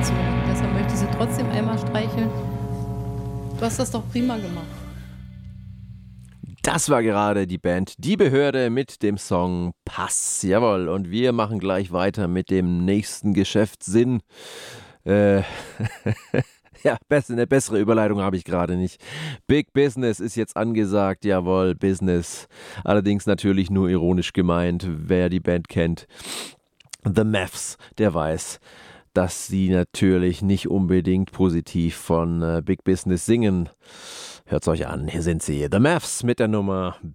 gezogen. Deshalb möchte ich sie trotzdem einmal streicheln. Du hast das doch prima gemacht. Das war gerade die Band Die Behörde mit dem Song Pass. Jawohl, und wir machen gleich weiter mit dem nächsten Geschäftssinn. Ja, eine bessere Überleitung habe ich gerade nicht. Big Business ist jetzt angesagt, jawohl, Business. Allerdings natürlich nur ironisch gemeint, wer die Band kennt. The Mavs, der weiß, dass sie natürlich nicht unbedingt positiv von Big Business singen. Hört's euch an, hier sind sie, The Mavs mit der Nummer